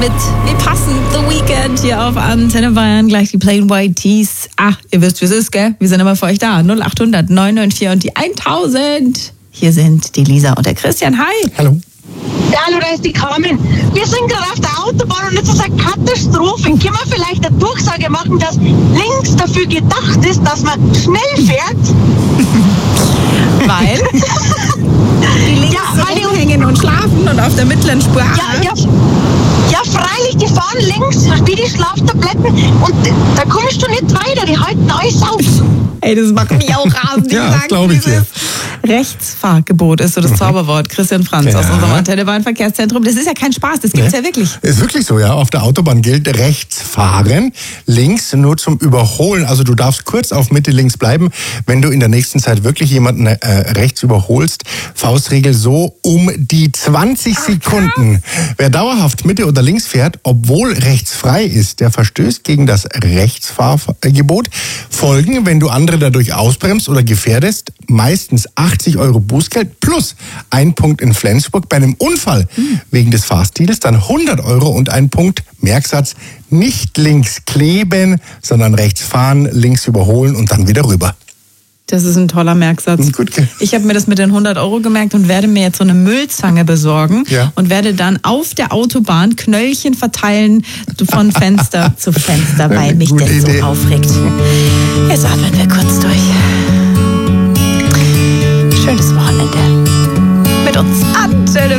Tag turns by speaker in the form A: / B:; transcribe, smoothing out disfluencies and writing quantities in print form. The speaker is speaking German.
A: mit Wie passend, The Weekend hier auf Antenne Bayern. Gleich die Plain White Tees. Ihr wisst, wie es ist, gell? Wir sind immer für euch da. 0800 994 und die 1000. Hier sind die Lisa und der Christian. Hi.
B: Hallo.
C: Ja, hallo, da ist die Carmen. Wir sind gerade auf der Autobahn und jetzt ist eine Katastrophe. Können wir vielleicht eine Durchsage machen, dass links dafür gedacht ist, dass man schnell fährt?
A: Weil? Die links
C: weil die
A: hängen und schlafen und auf der mittleren Spur.
C: Ja, freilich, die fahren links wie die Schlaftabletten und da kommst du nicht weiter, die halten alles auf.
A: Ey, das macht mich auch rasend.
B: Ja, glaube ich dir.
A: Rechtsfahrgebot ist so das Zauberwort. Christian Franz aus unserem Antenne Bayern Verkehrszentrum. Das ist ja kein Spaß, das gibt's ja wirklich.
B: Ist wirklich so, ja. Auf der Autobahn gilt rechts fahren, links nur zum Überholen. Also du darfst kurz auf Mitte links bleiben, wenn du in der nächsten Zeit wirklich jemanden rechts überholst. Faustregel so um die 20 Sekunden. Wer dauerhaft Mitte oder links fährt, obwohl rechts frei ist, der verstößt gegen das Rechtsfahrgebot. Folgen, wenn du andere dadurch ausbremst oder gefährdest, meistens 80 € Bußgeld plus ein Punkt in Flensburg. Bei einem Unfall wegen des Fahrstils dann 100 € und ein Punkt. Merksatz, nicht links kleben, sondern rechts fahren, links überholen und dann wieder rüber.
A: Das ist ein toller Merksatz.
B: Gut.
A: Ich habe mir das mit den 100 € gemerkt und werde mir jetzt so eine Müllzange besorgen und werde dann auf der Autobahn Knöllchen verteilen von Fenster zu Fenster, weil mich das so aufregt. Jetzt atmen wir kurz durch. Schönes Wochenende mit uns. Antenne